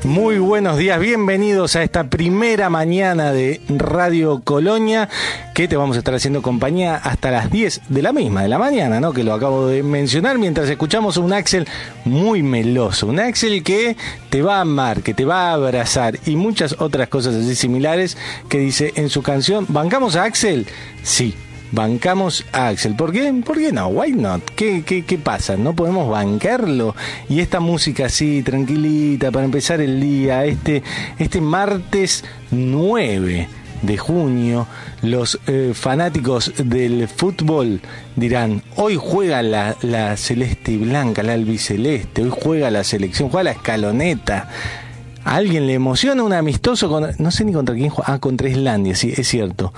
Muy buenos días, bienvenidos a esta primera mañana de Radio Colonia, que te vamos a estar haciendo compañía hasta las 10 de la mañana, ¿no? Que lo acabo de mencionar, mientras escuchamos a un Axel muy meloso, un Axel que te va a amar, que te va a abrazar y muchas otras cosas así similares que dice en su canción. ¿Bancamos a Axel? Sí. Bancamos a Axel. ¿Por qué? ¿Por qué no? Why not? ¿Qué pasa? ¿No podemos bancarlo? Y esta música así, tranquilita, para empezar el día, este martes 9 de junio, los fanáticos del fútbol dirán, hoy juega la celeste y blanca, la albiceleste, hoy juega la selección, juega la escaloneta. ¿A alguien le emociona un amistoso? No sé ni contra quién juega. Contra Islandia, sí, es cierto.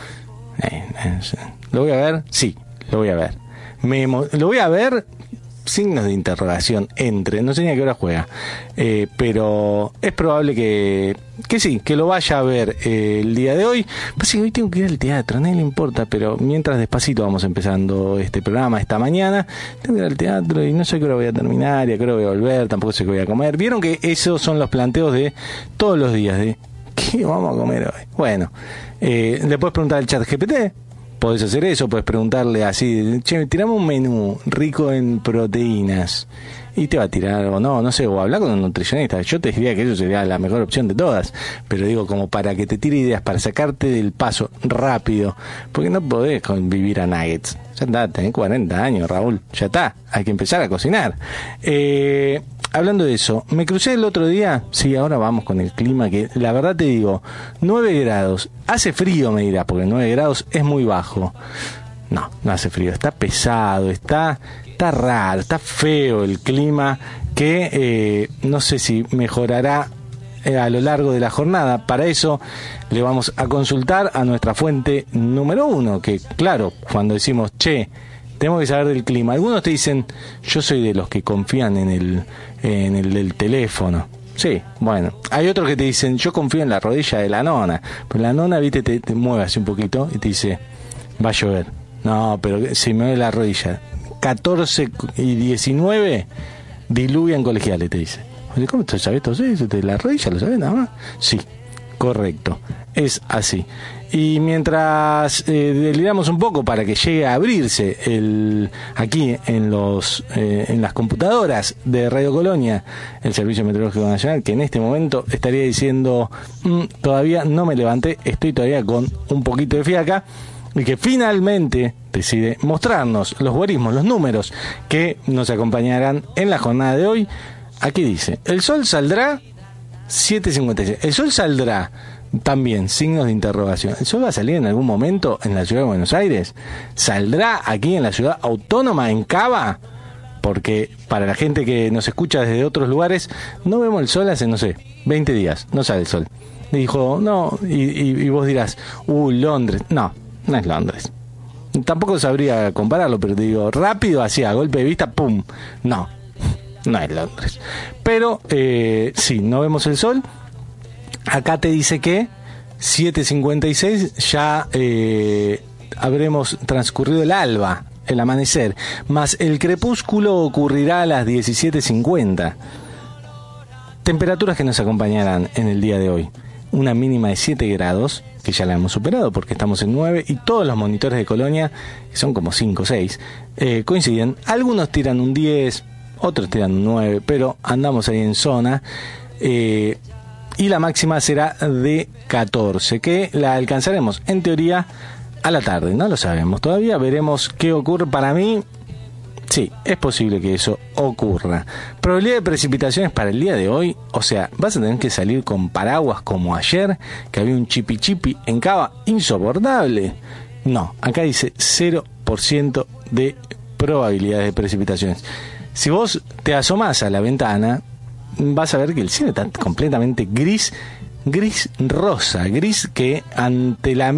¿Lo voy a ver? Sí, lo voy a ver. Lo voy a ver, signos de interrogación, no sé ni a qué hora juega, pero es probable que sí, que lo vaya a ver el día de hoy. Pues sí, hoy tengo que ir al teatro, a nadie le importa, pero mientras despacito vamos empezando este programa esta mañana, tengo que ir al teatro y no sé qué hora voy a terminar y a qué hora voy a volver, tampoco sé qué voy a comer. Vieron que esos son los planteos de todos los días, de ¿qué vamos a comer hoy? Bueno, le puedes preguntar al chat GPT. Podés hacer eso, podés preguntarle así, che, tirame un menú rico en proteínas y te va a tirar algo, no sé, o hablar con un nutricionista. Yo te diría que eso sería la mejor opción de todas, pero digo, como para que te tire ideas, para sacarte del paso rápido, porque no podés vivir a nuggets. Ya está, tenés 40 años, Raúl, ya está, hay que empezar a cocinar. Hablando de eso, me crucé el otro día, sí, ahora vamos con el clima, que la verdad te digo, 9 grados, hace frío me dirás, porque 9 grados es muy bajo. No hace frío, está pesado, está raro, está feo el clima, que no sé si mejorará a lo largo de la jornada. Para eso le vamos a consultar a nuestra fuente número 1, que claro, cuando decimos, che, tenemos que saber del clima. Algunos te dicen, yo soy de los que confían en el del teléfono. Sí, bueno. Hay otros que te dicen, yo confío en la rodilla de la nona. Pero la nona, viste, te mueve así un poquito y te dice, va a llover. No, pero si me mueve la rodilla. 14 y 19 diluvian colegiales, te dice. ¿Cómo te sabes todo eso? ¿De la rodilla lo sabes nada más? Sí, correcto. Es así. Y mientras deliramos un poco para que llegue a abrirse aquí en las computadoras de Radio Colonia, el Servicio Meteorológico Nacional, que en este momento estaría diciendo, todavía no me levanté, estoy todavía con un poquito de fiaca, y que finalmente decide mostrarnos los guarismos, los números que nos acompañarán en la jornada de hoy. Aquí dice, el sol saldrá 7:56, el sol saldrá. También, signos de interrogación. ¿El sol va a salir en algún momento en la ciudad de Buenos Aires? ¿Saldrá aquí en la ciudad autónoma, en Cava? Porque para la gente que nos escucha desde otros lugares, no vemos el sol hace, no sé, 20 días. No sale el sol. Dijo, no, y vos dirás, Londres. No es Londres. Tampoco sabría compararlo, pero te digo, rápido, así, a golpe de vista, ¡pum! No es Londres. Pero, sí, no vemos el sol. Acá te dice que 7:56 ya habremos transcurrido el alba, el amanecer, más el crepúsculo ocurrirá a las 17:50. Temperaturas que nos acompañarán en el día de hoy. Una mínima de 7 grados, que ya la hemos superado porque estamos en 9, y todos los monitores de Colonia, que son como 5 o 6, coinciden. Algunos tiran un 10, otros tiran un 9, pero andamos ahí en zona. Y la máxima será de 14, que la alcanzaremos en teoría a la tarde. No lo sabemos todavía, veremos qué ocurre. Para mí, sí, es posible que eso ocurra. Probabilidad de precipitaciones para el día de hoy, o sea, vas a tener que salir con paraguas como ayer, que había un chipi en Cava insoportable. No, acá dice 0% de probabilidades de precipitaciones. Si vos te asomás a la ventana, vas a ver que el cielo está completamente gris rosa, gris que ante el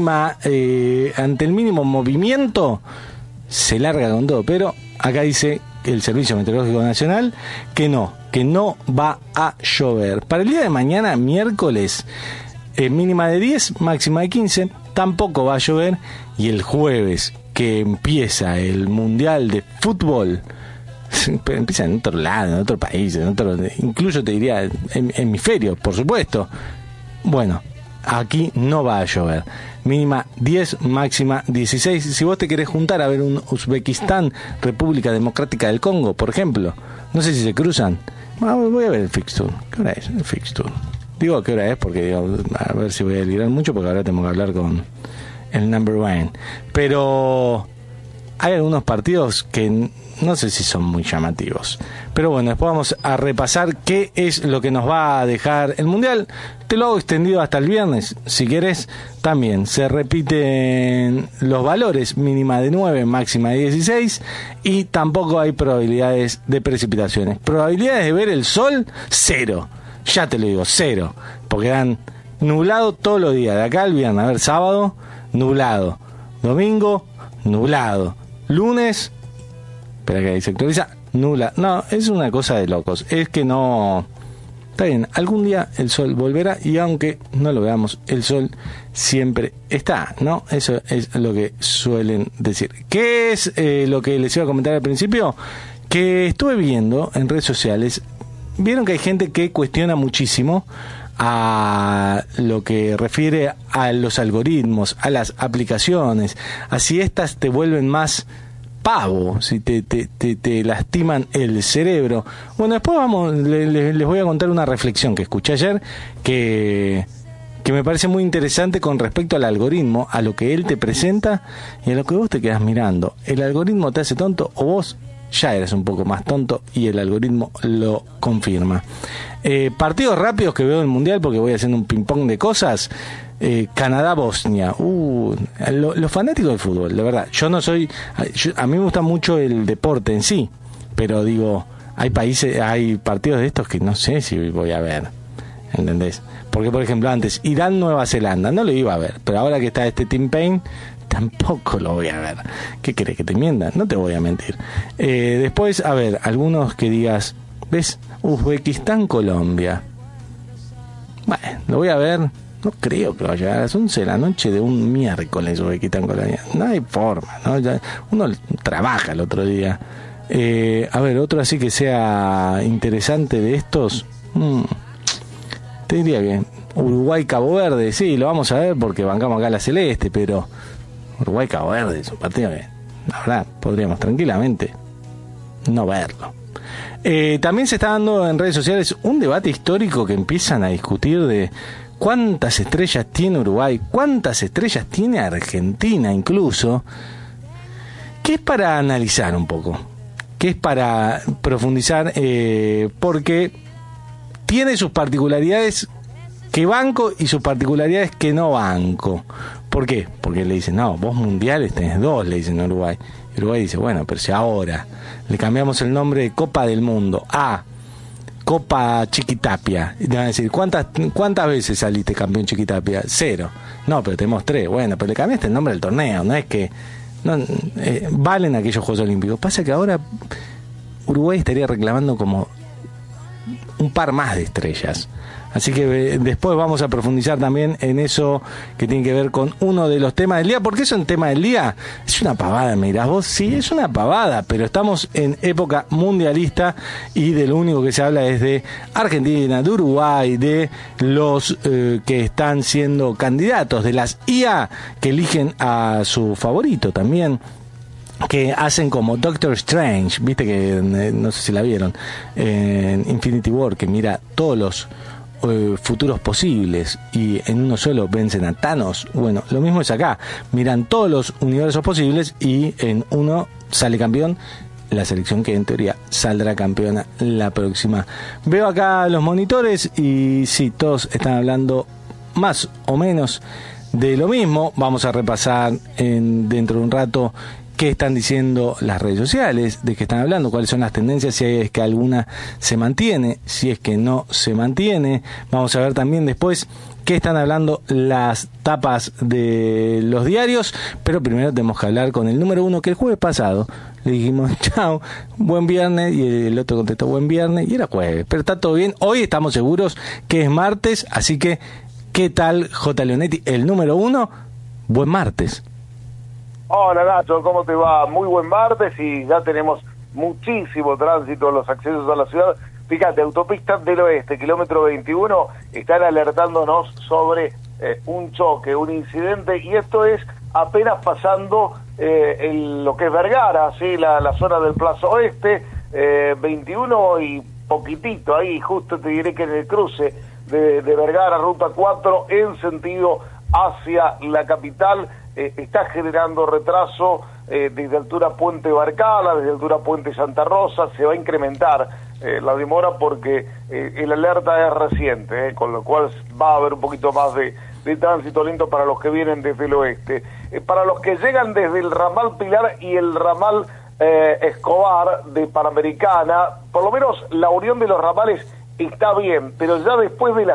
mínimo movimiento se larga con todo. Pero acá dice el Servicio Meteorológico Nacional que no va a llover. Para el día de mañana, miércoles, mínima de 10, máxima de 15, tampoco va a llover. Y el jueves, que empieza el Mundial de Fútbol, empieza en otro lado, en otro país, incluso te diría hemisferio, por supuesto. Bueno, aquí no va a llover. Mínima 10, máxima 16. Si vos te querés juntar a ver un Uzbekistán, República Democrática del Congo, por ejemplo, no sé si se cruzan. Bueno, voy a ver el fixture. ¿Qué hora es el fixture? Digo qué hora es porque digo, a ver si voy a delirar mucho, porque ahora tengo que hablar con el number one. Pero hay algunos partidos que no sé si son muy llamativos. Pero bueno, después vamos a repasar qué es lo que nos va a dejar el Mundial. Te lo hago extendido hasta el viernes, si querés. También se repiten los valores, mínima de 9, máxima de 16. Y tampoco hay probabilidades de precipitaciones. Probabilidades de ver el sol, 0. Ya te lo digo, 0. Porque dan nublado todos los días. De acá al viernes, a ver, sábado, nublado. Domingo, nublado. Lunes, espera que ahí se actualiza, nula. No, es una cosa de locos. Es que no... Está bien, algún día el sol volverá y aunque no lo veamos, el sol siempre está, ¿no? Eso es lo que suelen decir. ¿Qué es lo que les iba a comentar al principio? Que estuve viendo en redes sociales, vieron que hay gente que cuestiona muchísimo a lo que refiere a los algoritmos, a las aplicaciones, a si estas te vuelven más pavo, si te lastiman el cerebro. Bueno, después les voy a contar una reflexión que escuché ayer que me parece muy interesante con respecto al algoritmo, a lo que él te presenta y a lo que vos te quedás mirando. ¿El algoritmo te hace tonto o vos ya eres un poco más tonto y el algoritmo lo confirma? Partidos rápidos que veo en el Mundial, porque voy haciendo un ping-pong de cosas. Canadá-Bosnia. Los fanáticos del fútbol, de verdad. Yo no soy... a mí me gusta mucho el deporte en sí, pero digo, hay países, hay partidos de estos que no sé si voy a ver. ¿Entendés? Porque, por ejemplo, antes, Irán-Nueva Zelanda, no lo iba a ver, pero ahora que está este Team Payne, tampoco lo voy a ver. ¿Qué querés que te mienta? No te voy a mentir. Después, a ver, algunos que digas, ¿ves? Uzbekistán-Colombia. Bueno, lo voy a ver. No creo que vaya a las 11 de la noche de un miércoles Uzbekistán-Colombia. No hay forma, ¿no? Ya uno trabaja el otro día. A ver, otro así que sea interesante de estos. Te diría que Uruguay-Cabo Verde, sí, lo vamos a ver porque bancamos acá la celeste, pero Uruguay-Cabo Verde es un partido que, la verdad, podríamos tranquilamente no verlo. También se está dando en redes sociales un debate histórico que empiezan a discutir de cuántas estrellas tiene Uruguay, cuántas estrellas tiene Argentina incluso, que es para analizar un poco, que es para profundizar, porque tiene sus particularidades que banco y sus particularidades que no banco. ¿Por qué? Porque le dicen, no, vos mundiales tenés 2, le dicen a Uruguay. Y Uruguay dice, bueno, pero si ahora le cambiamos el nombre de Copa del Mundo a Copa Chiquitapia, y te van a decir, ¿cuántas veces saliste campeón Chiquitapia? 0. No, pero tenemos 3. Bueno, pero le cambiaste el nombre del torneo, no es que valen aquellos Juegos Olímpicos. Pasa que ahora Uruguay estaría reclamando como un par más de estrellas. Así que después vamos a profundizar también en eso que tiene que ver con uno de los temas del día. ¿Por qué es un tema del día? Es una pavada, me dirás vos. Sí, es una pavada, pero estamos en época mundialista y de lo único que se habla es de Argentina, de Uruguay, de los que están siendo candidatos, de las IA que eligen a su favorito también, que hacen como Doctor Strange, viste que no sé si la vieron, en Infinity War, que mira todos los futuros posibles y en uno solo vencen a Thanos. Bueno, lo mismo es acá, miran todos los universos posibles y en uno sale campeón la selección que en teoría saldrá campeona la próxima. Veo acá los monitores y sí, todos están hablando más o menos de lo mismo. Vamos a repasar dentro de un rato qué están diciendo las redes sociales, de qué están hablando, cuáles son las tendencias, si es que alguna se mantiene, si es que no se mantiene. Vamos a ver también después qué están hablando las tapas de los diarios, pero primero tenemos que hablar con el número 1, que el jueves pasado le dijimos chao, buen viernes, y el otro contestó buen viernes, y era jueves, pero está todo bien. Hoy estamos seguros que es martes, así que ¿qué tal, J. Leonetti, el número 1? Buen martes. Hola Nacho, ¿cómo te va? Muy buen martes y ya tenemos muchísimo tránsito en los accesos a la ciudad. Fíjate, Autopista del Oeste, kilómetro 21, están alertándonos sobre un choque, un incidente, y esto es apenas pasando lo que es Vergara, ¿sí? La zona del Plaza Oeste, 21 y poquitito, ahí justo te diré que en el cruce de Vergara, Ruta 4, en sentido hacia la capital, está generando retraso desde altura Puente Barcala, desde altura Puente Santa Rosa. Se va a incrementar la demora porque el alerta es reciente, con lo cual va a haber un poquito más de tránsito lento para los que vienen desde el oeste. Para los que llegan desde el ramal Pilar y el ramal Escobar de Panamericana, por lo menos la unión de los ramales está bien, pero ya después de la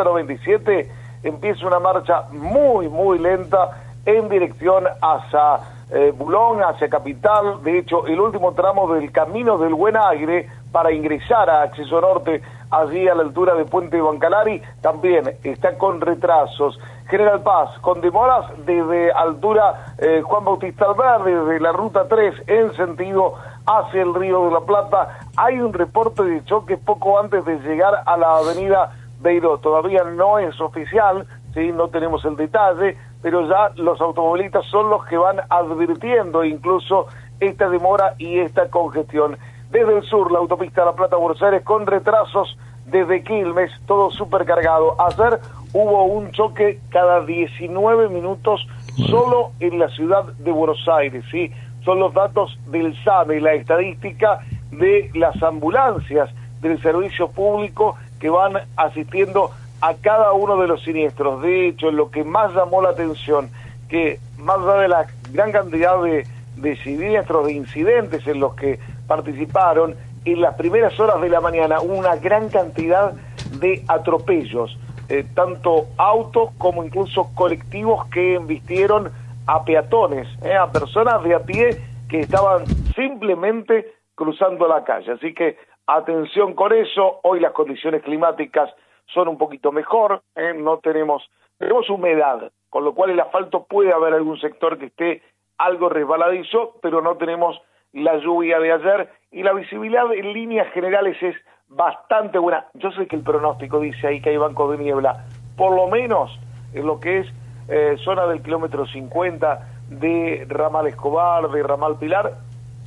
197 empieza una marcha muy, muy lenta en dirección hacia Bulón, hacia Capital. De hecho, el último tramo del Camino del Buen Aire para ingresar a Acceso Norte, allí a la altura de Puente Bancalari, también está con retrasos. General Paz, con demoras desde altura Juan Bautista Alberdi, desde la Ruta 3 en sentido hacia el Río de la Plata. Hay un reporte de choque poco antes de llegar a la avenida Beiró. Todavía no es oficial, ¿sí? No tenemos el detalle, pero ya los automovilistas son los que van advirtiendo incluso esta demora y esta congestión. Desde el sur, la autopista La Plata-Buenos Aires con retrasos desde Quilmes, todo supercargado. Ayer hubo un choque cada 19 minutos solo en la ciudad de Buenos Aires, ¿sí? Son los datos del SAME, la estadística de las ambulancias del servicio público que van asistiendo a cada uno de los siniestros. De hecho, lo que más llamó la atención, que más allá de la gran cantidad de siniestros, de incidentes en los que participaron, en las primeras horas de la mañana hubo una gran cantidad de atropellos, tanto autos como incluso colectivos que embistieron a peatones, a personas de a pie que estaban simplemente cruzando la calle. Así que atención con eso. Hoy las condiciones climáticas son un poquito mejor, no tenemos humedad, con lo cual el asfalto puede haber algún sector que esté algo resbaladizo, pero no tenemos la lluvia de ayer y la visibilidad en líneas generales es bastante buena. Yo sé que el pronóstico dice ahí que hay bancos de niebla, por lo menos en lo que es zona del kilómetro 50 de Ramal Escobar, de Ramal Pilar,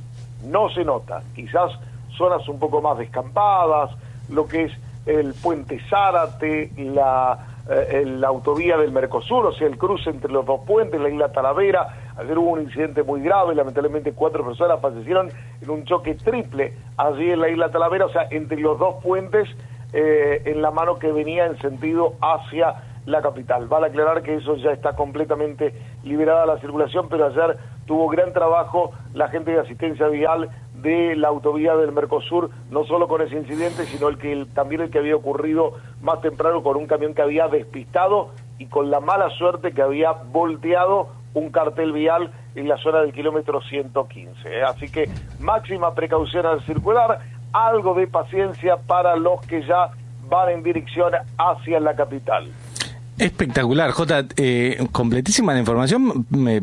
no se nota. Quizás zonas un poco más descampadas, lo que es el Puente Zárate, la autovía del Mercosur, o sea, el cruce entre los dos puentes, la isla Talavera. Ayer hubo un incidente muy grave, lamentablemente 4 personas fallecieron en un choque triple allí en la isla Talavera, o sea, entre los dos puentes, en la mano que venía en sentido hacia la capital. Vale aclarar que eso ya está completamente liberada la circulación, pero ayer tuvo gran trabajo la gente de asistencia vial de la autovía del Mercosur, no solo con ese incidente, sino también el que había ocurrido más temprano con un camión que había despistado y con la mala suerte que había volteado un cartel vial en la zona del kilómetro 115. Así que máxima precaución al circular, algo de paciencia para los que ya van en dirección hacia la capital. Espectacular, Jota, completísima la información.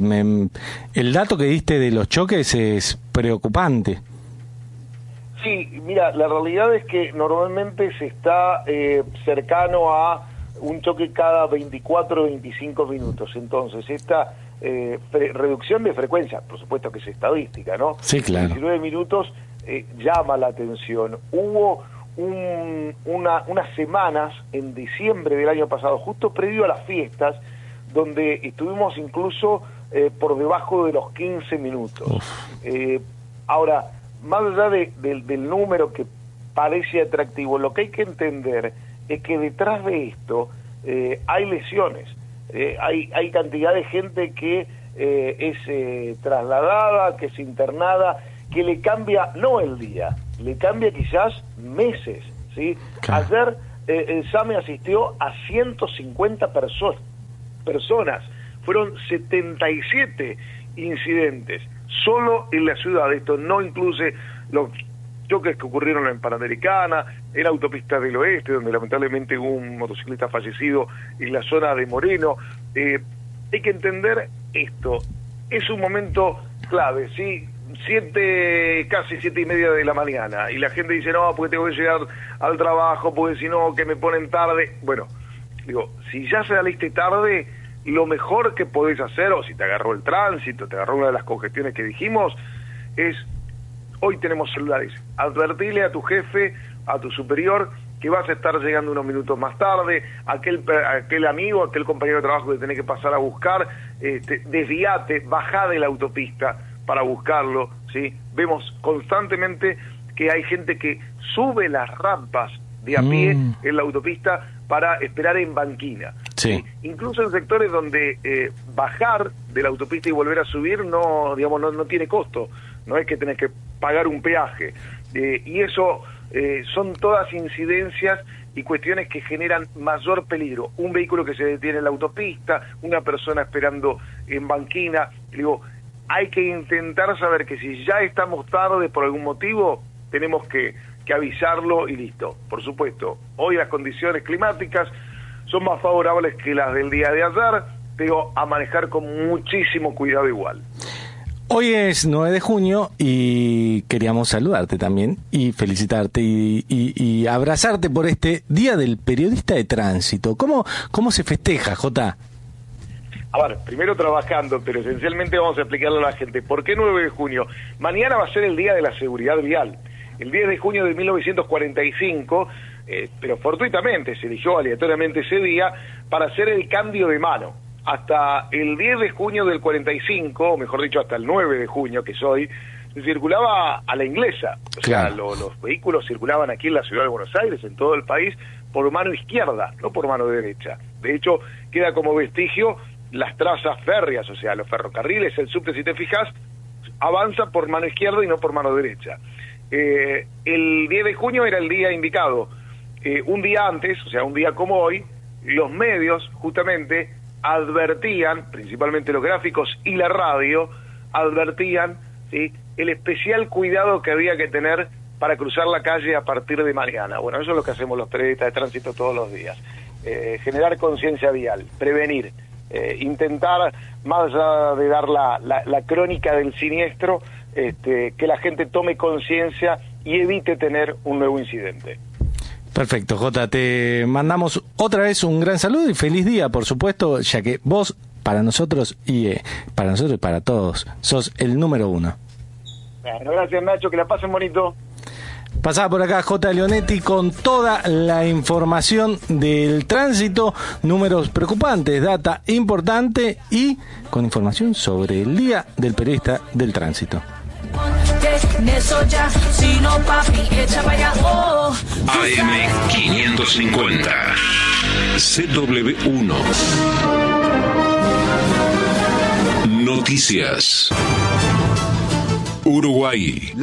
El dato que diste de los choques es preocupante. Sí, mira, la realidad es que normalmente se está cercano a un choque cada 24 o 25 minutos. Entonces, esta reducción de frecuencia, por supuesto que es estadística, ¿no? Sí, claro. 19 minutos llama la atención. Hubo unas semanas en diciembre del año pasado, justo previo a las fiestas, donde estuvimos incluso por debajo de los 15 minutos. Ahora, más allá del número que parece atractivo, lo que hay que entender es que detrás de esto hay lesiones, hay cantidad de gente que es trasladada, que es internada, que le cambia no el día, le cambia quizás meses, ¿sí? Claro. Ayer el SAME asistió a 150 personas, fueron 77 incidentes, solo en la ciudad. Esto no incluye los choques que ocurrieron en Panamericana, en Autopista del Oeste, donde lamentablemente hubo un motociclista fallecido en la zona de Moreno. Hay que entender esto, es un momento clave, ¿sí? casi 7:30 de la mañana, y la gente dice, no, porque tengo que llegar al trabajo, porque si no, que me ponen tarde. Bueno, digo, si ya saliste tarde, lo mejor que podés hacer, o si te agarró el tránsito, te agarró una de las congestiones que dijimos, es, hoy tenemos celulares, advertirle a tu jefe, a tu superior, que vas a estar llegando unos minutos más tarde, aquel amigo, aquel compañero de trabajo que tenés que pasar a buscar, desviate, bajá de la autopista para buscarlo, ¿sí? Vemos constantemente que hay gente que sube las rampas de a pie en la autopista para esperar en banquina. Sí. Incluso en sectores donde bajar de la autopista y volver a subir no tiene costo, no es que tenés que pagar un peaje. Y eso son todas incidencias y cuestiones que generan mayor peligro. Un vehículo que se detiene en la autopista, una persona esperando en banquina. Digo, hay que intentar saber que si ya estamos tarde por algún motivo, tenemos que avisarlo y listo. Por supuesto, hoy las condiciones climáticas son más favorables que las del día de ayer, pero a manejar con muchísimo cuidado igual. Hoy es 9 de junio y queríamos saludarte también y felicitarte y abrazarte por este Día del Periodista de Tránsito. ¿Cómo se festeja, Jota? A ver, primero trabajando, pero esencialmente vamos a explicarle a la gente. ¿Por qué 9 de junio? Mañana va a ser el Día de la Seguridad Vial. El 10 de junio de 1945, pero fortuitamente se eligió aleatoriamente ese día para hacer el cambio de mano. Hasta el 10 de junio del 45, o mejor dicho, hasta el 9 de junio, que es hoy, se circulaba a la inglesa. O sea, los vehículos circulaban aquí en la ciudad de Buenos Aires, en todo el país, por mano izquierda, no por mano derecha. De hecho, queda como vestigio las trazas férreas, o sea, los ferrocarriles, el subte, si te fijas, avanza por mano izquierda y no por mano derecha. El 10 de junio era el día indicado. Un día antes, o sea, un día como hoy, los medios justamente advertían, principalmente los gráficos y la radio, advertían, ¿sí?, el especial cuidado que había que tener para cruzar la calle a partir de mañana. Bueno, eso es lo que hacemos los periodistas de tránsito todos los días. Generar conciencia vial, prevenir, intentar, más allá de dar la crónica del siniestro, que la gente tome conciencia y evite tener un nuevo incidente. Perfecto, Jota, te mandamos otra vez un gran saludo y feliz día, por supuesto, ya que vos, para nosotros y para todos, sos el número uno. Bueno, gracias, Nacho, que la pasen bonito. Pasaba por acá J. Leonetti con toda la información del tránsito, números preocupantes, data importante y con información sobre el Día del Periodista del Tránsito. AM 550 CW1 Noticias Uruguay.